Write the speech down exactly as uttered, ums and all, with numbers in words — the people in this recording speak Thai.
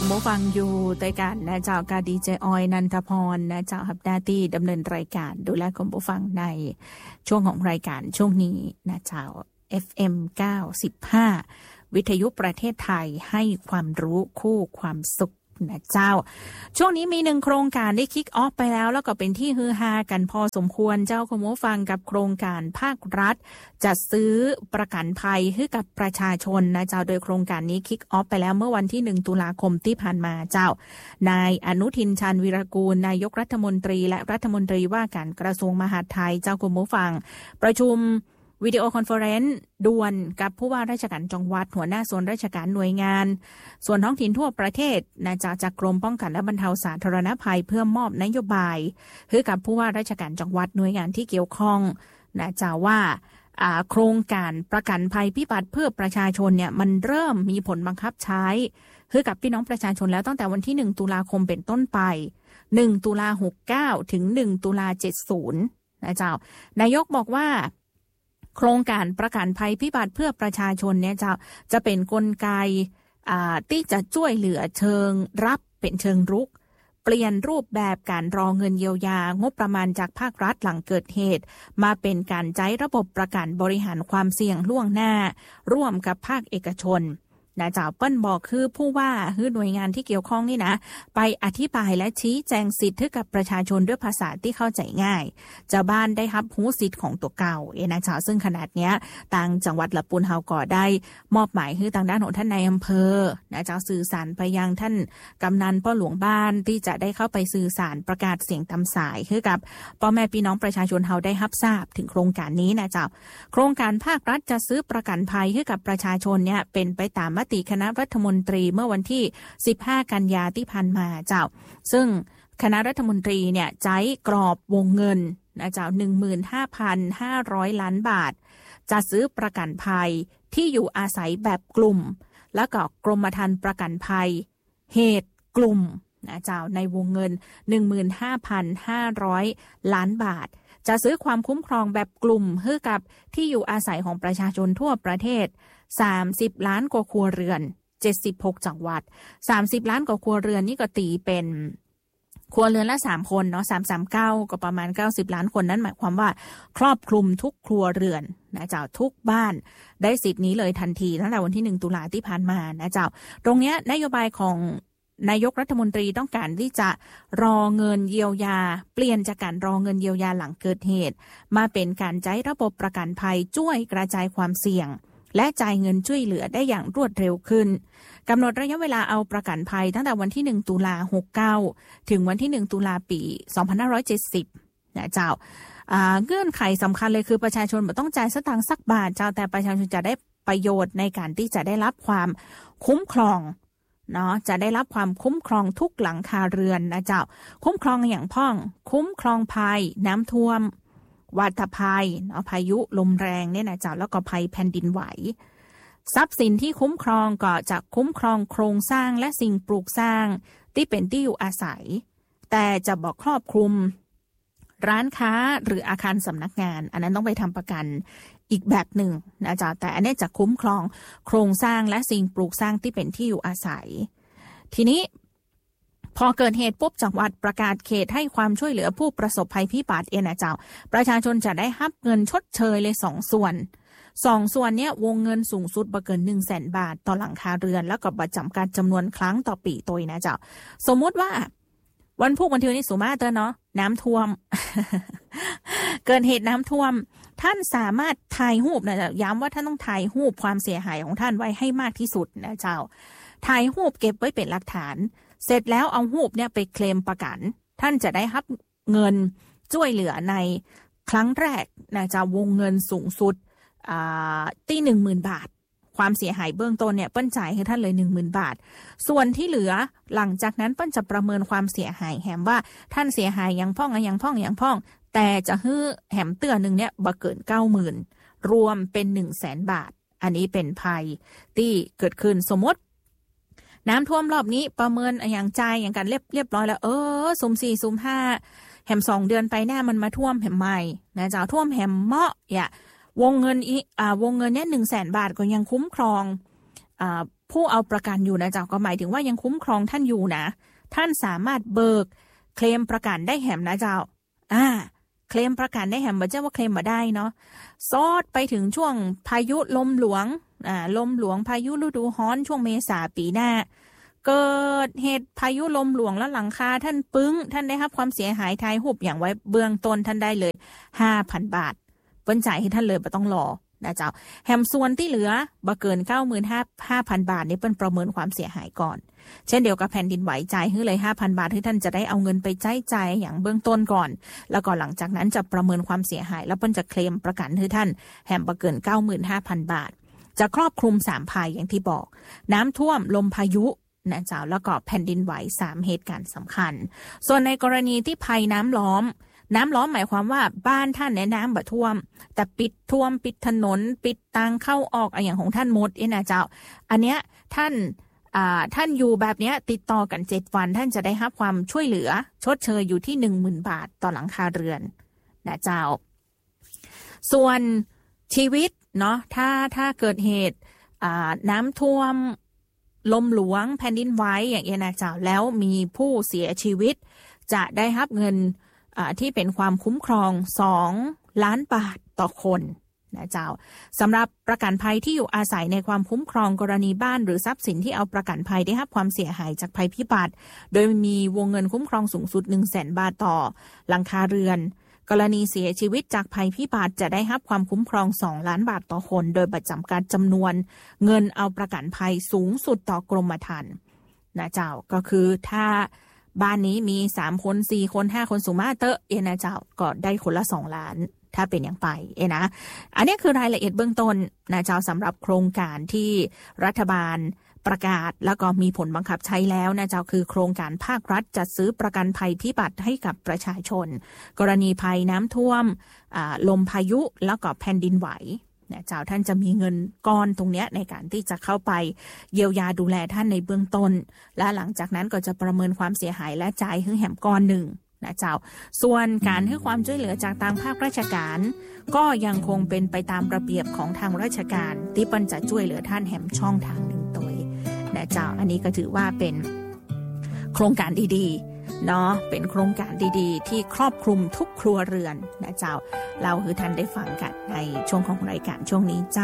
หมูฟังอยู่รายการนะเจ้ากาดีเจออยนันทพรนะเจ้าหับหน้าที่ดำเนินรายการดูแลคุณผู้ฟังในช่วงของรายการช่วงนี้นะเจ้า เอฟ เอ็ม เก้าสิบห้า วิทยุประเทศไทยให้ความรู้คู่ความสุขนะเจ้าช่วงนี้มีหนึ่งโครงการได้คิกออฟไปแล้วแล้วก็เป็นที่ฮือฮากันพอสมควรเจ้าคุณผู้ฟังกับโครงการภาครัฐจัดซื้อประกันภัยให้กับประชาชนนะเจ้าโดยโครงการนี้คิกออฟไปแล้วเมื่อวันที่หนึ่งตุลาคมที่ผ่านมาเจ้านายอนุทินชาญวีรกูลนายกรัฐมนตรีและรัฐมนตรีว่าการกระทรวงมหาดไทยเจ้าคุณผู้ฟังประชุมวิดีโอคอนเฟอเรนซ์ด่วนกับผู้ว่าราชการจังหวัดหัวหน้าส่วนราชการหน่วยงานส่วนท้องถิ่นทั่วประเทศนะจากจากกรมป้องกันและบรรเทาสาธารณภัยเพื่อมอบนโยบายให้กับผู้ว่าราชการจังหวัดหน่วยงานที่เกี่ยวข้องนะจะว่าโครงการประกันภัยพิบัติเพื่อประชาชนเนี่ยมันเริ่มมีผลบังคับใช้ให้กับพี่น้องประชาชนแล้วตั้งแต่วันที่หนึ่งตุลาคมเป็นต้นไปหนึ่งตุลาหกสิบเก้าถึงหนึ่งตุลาเจ็ดสิบนะเจ้านายกบอกว่าโครงการประกันภัยพิบัติเพื่อประชาชนเนี่ยจะจะเป็นกลไกที่จะช่วยเหลือเชิงรับเป็นเชิงรุกเปลี่ยนรูปแบบการรอเงินเยียวยางบประมาณจากภาครัฐหลังเกิดเหตุมาเป็นการใช้ระบบประกันบริหารความเสี่ยงล่วงหน้าร่วมกับภาคเอกชนนะเจ้าเปิ้ลบอกคือผู้ว่าคือหน่วยงานที่เกี่ยวข้องนี่นะไปอธิบายและชี้แจงสิทธิ์ให้กับประชาชนด้วยภาษาที่เข้าใจง่ายชาวบ้านได้รับรู้สิทธิ์ของตัวเก่าเองนะเจ้าซึ่งขนาดเนี้ยทางจังหวัดละปูนเฮาก็ได้มอบหมายให้ทางด้านของท่านนายอำเภอนะเจ้าสื่อสารไปยังท่านกำนันพ่อหลวงบ้านที่จะได้เข้าไปสื่อสารประกาศเสียงตามสายให้กับพ่อแม่พี่น้องประชาชนเฮาได้รับทราบถึงโครงการนี้นะเจ้าโครงการภาครัฐจะซื้อประกันภัยให้กับประชาชนเนี่ยเป็นไปตามมติคณะรัฐมนตรีเมื่อวันที่สิบห้ากันยาที่ผ่านมาเจ้าซึ่งคณะรัฐมนตรีเนี่ยใช้กรอบวงเงินนะเจ้า หนึ่งหมื่นห้าพันห้าร้อย ล้านบาทจะซื้อประกันภัยที่อยู่อาศัยแบบกลุ่มแล้วก็กรมธรรม์ประกันภัยเหตุกลุ่มนะเจ้าในวงเงิน หนึ่งหมื่นห้าพันห้าร้อย ล้านบาทจะซื้อความคุ้มครองแบบกลุ่มให้กับที่อยู่อาศัยของประชาชนทั่วประเทศสามสิบล้านกว่าครัวเรือนเจ็ดสิบหกจังหวัดสามสิบล้านกว่าครัวเรือนนี่ก็ตีเป็นครัวเรือนละสามคนเนาะสามร้อยสามสิบเก้าก็ประมาณเก้าสิบล้านคนนั้นหมายความว่าครอบคลุมทุกครัวเรือนนะเจ้าทุกบ้านได้สิทธิ์นี้เลยทันทีตั้งแต่วันที่หนึ่งตุลาที่ผ่านมานะเจ้าตรงเนี้ยนโยบายของนายกรัฐมนตรีต้องการที่จะรอเงินเยียวยาเปลี่ยนจากการรอเงินเยียวยาหลังเกิดเหตุมาเป็นการใช้ระบบประกันภัยช่วยกระจายความเสี่ยงและจ่ายเงินช่วยเหลือได้อย่างรวดเร็วขึ้นกำหนดระยะเวลาเอาประกันภัยตั้งแต่วันที่หนึ่งตุลาหกสิบเก้าถึงวันที่หนึ่งตุลาปีสองพันห้าร้อยเจ็ดสิบนะเจ้าเงื่อนไขสำคัญเลยคือประชาชนไม่ต้องจ่ายสตางค์สักบาทเจ้าแต่ประชาชนจะได้ประโยชน์ในการที่จะได้รับความคุ้มครองเนาะจะได้รับความคุ้มครองทุกหลังคาเรือนนะเจ้าคุ้มครองอย่างพ่องคุ้มครองภัยน้ำท่วมวัฏภัยเนาะพายุลมแรงเนี่ยนะเจ้าแล้วก็ภัยแผ่นดินไหวทรัพย์สินที่คุ้มครองก็จะคุ้มครองโครงสร้างและสิ่งปลูกสร้างที่เป็นที่อยู่อาศัยแต่จะบอกครอบคลุมร้านค้าหรืออาคารสำนักงานอันนั้นต้องไปทำประกันอีกแบบหนึ่งนะจ๊ะแต่อันนี้จะคุ้มครองโครงสร้างและสิ่งปลูกสร้างที่เป็นที่อยู่อาศัยทีนี้พอเกิดเหตุปุ๊บจังหวัดประกาศเขตให้ความช่วยเหลือผู้ประสบภัยพิบัติเองนะเจ้าประชาชนจะได้รับเงินชดเชยเลยสองส่วนสองส่วนเนี้ยวงเงินสูงสุดบ่เกิน หนึ่งแสน บาทต่อหลังคาเรือนแล้วก็บ่จำกัดจำนวนครั้งต่อปีตัวนะเจ้าสมมุติว่าวันพุธวันที่นี้สุมาเตอร์เนาะน้ำท่วม เกิดเหตุน้ำท่วมท่านสามารถถ่ายรูปนะย้ำว่าท่านต้องถ่ายรูปความเสียหายของท่านไว้ให้มากที่สุดนะเจ้าถ่ายรูปเก็บไว้เป็นหลักฐานเสร็จแล้วเอารูปเนี่ยไปเคลมประกันท่านจะได้รับเงินช่วยเหลือในครั้งแรกนะเจ้าวงเงินสูงสุดที่หนึ่งหมื่นบาทความเสียหายเบื้องต้นเนี่ยเปิ้นจ่ายให้ท่านเลย หนึ่งหมื่น บาทส่วนที่เหลือหลังจากนั้นเปิ้นจะประเมินความเสียหายแหมว่าท่านเสียหายอย่างพ่องอย่างพ่องอย่างพ่องแต่จะฮื้อแหมเตือนนึงเนี่ยบ่เกิน เก้าหมื่น รวมเป็น หนึ่งแสน บาทอันนี้เป็นภัยที่เกิดขึ้นสมมติน้ำท่วมรอบนี้ประเมินอย่างใจอย่างการเรียบเรียบร้อยแล้วเออซุ่มสี่ซุ่มห้าแหมสองเดือนไปหน้ามันมาท่วมแหมใหม่นะเจ้าท่วมแหมเหมาะอย่าวงเงินอีอ่าวงเงินเนี่ยหนึ่งแสนบาทก็ยังคุ้มครองอ่าผู้เอาประกันอยู่นะเจ้าก็หมายถึงว่ายังคุ้มครองท่านอยู่นะท่านสามารถเบิกเคลมประกันได้แหมนะเจ้าอ่าเคลมประกันได้แหมบ่ใช่ว่าเคลมมาได้เนาะซอดไปถึงช่วงพายุลมหลวงอ่าลมหลวงพายุฤดูร้อนช่วงเมษาปีหน้าเกิดเหตุพายุลมหลวงแล้วหลังคาท่านปึ้งท่านได้รับความเสียหายทายหุบอย่างไว้เบื้องต้นท่านได้เลย ห้าพัน บาทเปิ้นจ่ายให้ท่านเลยบ่ต้องรอนะเจ้าแฮมส่วนที่เหลือบ่เกิน เก้าหมื่นห้าพัน บาทนี่เปิ้นประเมินความเสียหายก่อนเช่นเดียวกับแผ่นดินไหวจ่ายให้เลย ห้าพัน บาทให้ท่านจะได้เอาเงินไปใช้จ่ายอย่างเบื้องต้นก่อนแล้วก็หลังจากนั้นจะประเมินความเสียหายแล้วเปิ้นจะเคลมประกันให้ท่านแฮมบ่เกิน เก้าหมื่นห้าพัน บาทจะครอบคลุมสามภัยอย่างที่บอกน้ำท่วมลมพายุนะเจ้าแล้วก็แผ่นดินไหวสามเหตุการณ์สำคัญส่วนในกรณีที่ภัยน้ำล้อมน้ำล้อมหมายความว่าบ้านท่านเนี่ยน้ำบ่ท่วมแต่ปิดท่วมปิดถนนปิดทางเข้าออกอย่างของท่านหมดเอ้นะเจ้าอันเนี้ยท่านอ่าท่านอยู่แบบเนี้ยติดต่อกันเจ็ดวันท่านจะได้รับความช่วยเหลือชดเชยอยู่ที่ หนึ่งหมื่น บาทต่อหลังคาเรือนนะเจ้าส่วนชีวิตเนาะถ้าถ้าเกิดเหตุอ่าน้ำท่วมลมหลวงแผ่นดินไหวอย่างเงี้ยนะเจ้าแล้วมีผู้เสียชีวิตจะได้รับเงินที่เป็นความคุ้มครองสองล้านบาทต่อคนนะเจ้าสำหรับประกันภัยที่อยู่อาศัยในความคุ้มครองกรณีบ้านหรือทรัพย์สินที่เอาประกันภัยได้รับความเสียหายจากภัยพิบัติโดยมีวงเงินคุ้มครองสูงสุด หนึ่งแสน บาทต่อหลังคาเรือนกรณีเสียชีวิตจากภัยพิบัติจะได้รับความคุ้มครองสองล้านบาทต่อคนโดยบ่จำกัดจำนวนเงินเอาประกันภัยสูงสุดต่อกรมธรรม์นะเจ้าก็คือถ้าบ้านนี้มีสามคนสี่คนห้าคนสูงมากเตอะเอนะเจ้าก็ได้คนละสองล้านถ้าเป็นอย่างไปเอนะอันนี้คือรายละเอียดเบื้องต้นนะเจ้าสำหรับโครงการที่รัฐบาลประกาศแล้วก็มีผลบังคับใช้แล้วนะเจ้าคือโครงการภาครัฐจัดซื้อประกันภัยพิบัติให้กับประชาชนกรณีภัยน้ำท่วมลมพายุแล้วก็แผ่นดินไหวนะเจ้าท่านจะมีเงินก้อนตรงนี้ในการที่จะเข้าไปเยียวยาดูแลท่านในเบื้องต้นและหลังจากนั้นก็จะประเมินความเสียหายและจ่ายให้แหมก้อนหนึ่งนะเจ้าส่วนการให้ความช่วยเหลือจากทางภาคราชการก็ยังคงเป็นไปตามระเบียบของทางราชการที่เปิ้นจะช่วยเหลือท่านแหมช่องทางหนึ่งตัวนะเจ้าอันนี้ก็ถือว่าเป็นโครงการดีๆเนาะเป็นโครงการดีๆที่ครอบคลุมทุกครัวเรือนนะเจ้าเราคือท่านได้ฟังกันในช่วงของรายการช่วงนี้จ้า